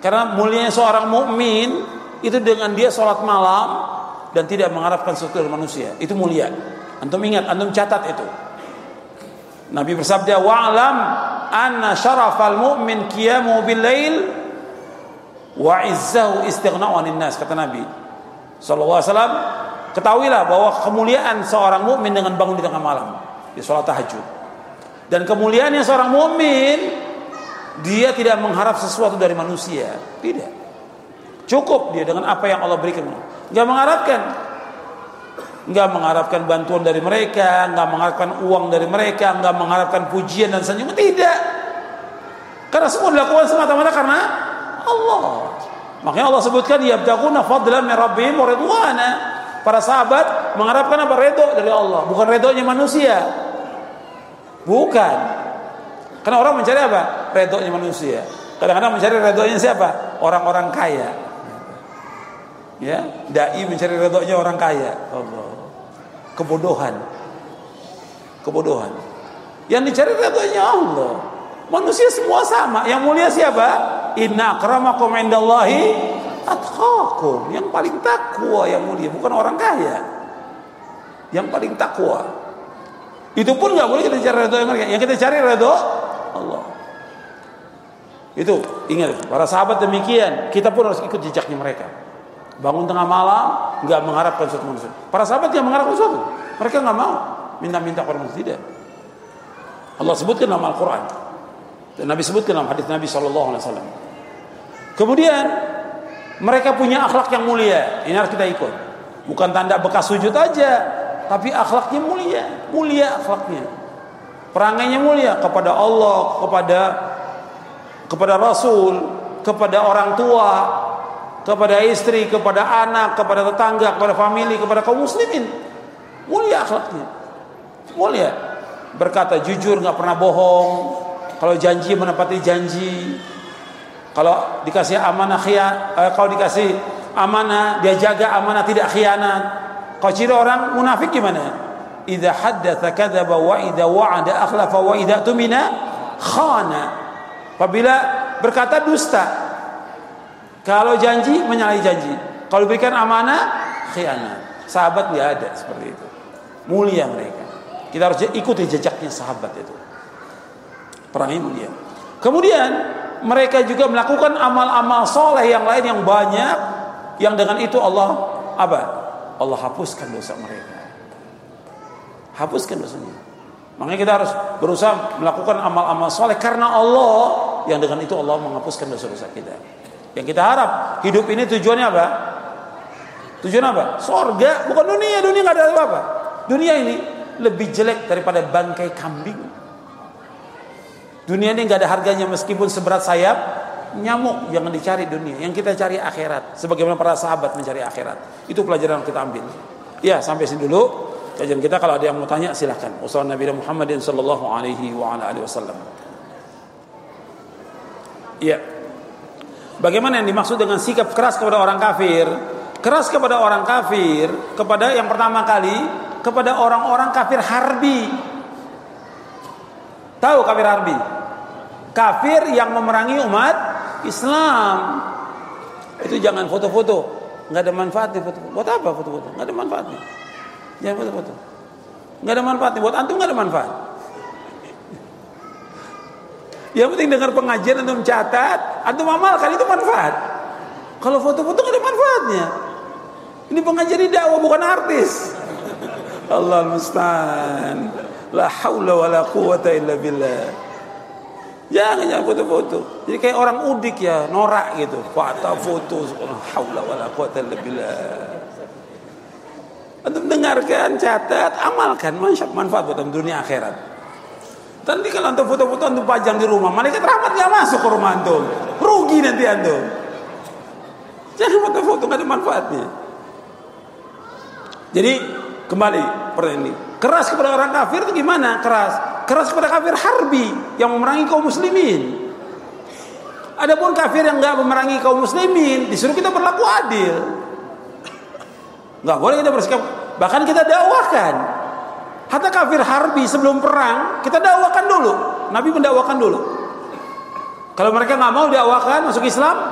Karena mulianya seorang mukmin itu dengan dia sholat malam dan tidak mengharapkan sesuatu dari manusia. Itu mulia. Antum ingat, antum catat itu. Nabi bersabda, "Wa'lam anna syarafal mu'min qiyamu bil lail wa 'izzahu istighna'u 'anil nas," kata Nabi sallallahu alaihi wasallam. Ketahuilah bahwa kemuliaan seorang mukmin dengan bangun di tengah malam, di salat tahajud. Dan kemuliaannya seorang mukmin, dia tidak mengharap sesuatu dari manusia, tidak. Cukup dia dengan apa yang Allah berikan. Enggak mengharapkan bantuan dari mereka, enggak mengharapkan uang dari mereka, enggak mengharapkan pujian dan sanjungan, tidak. Karena semua dilakukan semata-mata karena Allah. Makanya Allah sebutkan yabtaguna fadlan min rabbihim wa ridwana. Para sahabat mengharapkan apa? Ridho dari Allah, bukan ridhonya manusia. Bukan. Karena orang mencari apa? Ridhonya manusia. Kadang-kadang mencari ridhonya siapa? Orang-orang kaya. Ya, dai mencari ridhonya orang kaya. Allah. Kebodohan. Yang dicari ridhonya Allah. Manusia semua sama. Yang mulia siapa? Inna akramakum indallahi atqakum. Yang paling takwa yang mulia, bukan orang kaya. Yang paling takwa. Itu pun enggak boleh kita cari ridho mereka. Yang kita cari ridho Allah. Itu ingat, para sahabat demikian. Kita pun harus ikut jejaknya mereka. Bangun tengah malam, enggak mengharapkan sesuatu manusia. Para sahabat yang mengharapkan sesuatu, mereka enggak mau minta-minta kepada manusia, tidak. Allah sebutkan dalam Al-Quran dan Nabi sebutkan dalam hadis Nabi sallallahu alaihi wasallam. Kemudian mereka punya akhlak yang mulia. Ini harus kita ikut. Bukan tanda bekas sujud aja, tapi akhlaknya mulia akhlaknya. Perangainya mulia kepada Allah, kepada Rasul, kepada orang tua, kepada istri, kepada anak, kepada tetangga, kepada famili, kepada kaum muslimin. Mulia akhlaknya. Mulia. Berkata jujur, enggak pernah bohong. Kalau janji menepati janji. Kalau dikasih amanah kalau dikasih amanah dia jaga amanah, tidak khianat. Kalau ciri orang munafik gimana? Idza haddatsa kadzaba wa idza wa'ada akhlafa wa idza tumina khana. Apabila berkata dusta. Kalau janji menyalahi janji. Kalau berikan amanah khianat. Sahabat enggak ada seperti itu. Mulia mereka. Kita harus ikuti jejaknya sahabat itu. Perangnya mulia. Kemudian mereka juga melakukan amal-amal soleh yang lain yang banyak, yang dengan itu Allah apa? Allah hapuskan dosa mereka. Hapuskan dosanya. Makanya kita harus berusaha melakukan amal-amal soleh karena Allah, yang dengan itu Allah menghapuskan dosa-dosa kita. Yang kita harap hidup ini tujuannya apa? Tujuan apa? Surga, bukan dunia. Dunia nggak ada apa-apa. Dunia ini lebih jelek daripada bangkai kambing. Dunia ini nggak ada harganya meskipun seberat sayap nyamuk. Jangan dicari dunia. Yang kita cari akhirat. Sebagaimana para sahabat mencari akhirat. Itu pelajaran yang kita ambil. Ya, sampai sini dulu kajian kita. Kalau ada yang mau tanya silahkan. Wassalamualaikum Nabi Muhammadin sallallahu alaihi wa ala alihi wasallam. Ya. Bagaimana yang dimaksud dengan sikap keras kepada orang kafir? Keras kepada orang kafir, kepada yang pertama kali, kepada orang-orang kafir harbi. Tahu kafir harbi? Kafir yang memerangi umat Islam. Itu jangan foto-foto. Nggak ada manfaatnya foto-foto. Buat apa foto-foto? Nggak ada manfaatnya. Jangan foto-foto. Nggak ada manfaatnya. Buat antum nggak ada manfaat. Yang penting dengar pengajian, antum catat, antum amalkan, itu manfaat. Kalau foto-foto nggak ada manfaatnya. Ini pengajian di dakwah, bukan artis. Allah musta'an. La haula wala quwata illa billah. Jangan foto-foto. Jadi kayak orang udik ya, norak gitu. Foto, la haula wala quwata illa billah. Antum dengarkan, catat, amalkan, manfaat buat dunia akhirat. Nanti kalau antum foto-foto antum pajang di rumah, malaikat rahmat enggak masuk ke rumah antum. Rugi nanti antum. Jangan foto-foto, enggak ada manfaatnya. Jadi kembali pertanyaan ini. Keras kepada orang kafir itu gimana? Keras kepada kafir harbi yang memerangi kaum muslimin. Adapun kafir yang enggak memerangi kaum muslimin, disuruh kita berlaku adil. Enggak boleh kita bersikap, bahkan kita dakwahkan. Hatta kafir harbi sebelum perang, kita dakwakan dulu. Nabi mendakwakan dulu. Kalau mereka enggak mau dakwakan masuk Islam,